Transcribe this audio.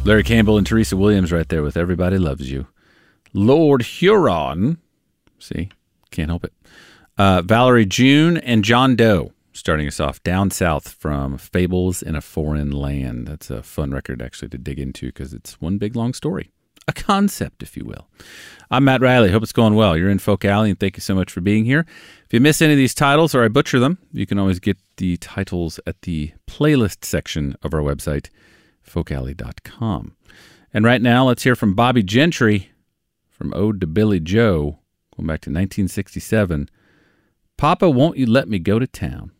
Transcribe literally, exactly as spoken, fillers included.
Larry Campbell and Teresa Williams right there with Everybody Loves You. Lord Huron. See, can't help it. Uh, Valerie June and John Doe starting us off. Down South from Fables in a Foreign Land. That's a fun record actually to dig into because it's one big long story. A concept, if you will. I'm Matt Riley. Hope it's going well. You're in Folk Alley, and thank you so much for being here. If you miss any of these titles or I butcher them, you can always get the titles at the playlist section of our website, folk alley dot com. And right now, let's hear from Bobby Gentry from Ode to Billy Joe, going back to nineteen sixty-seven. Papa, Won't You Let Me Go to Town?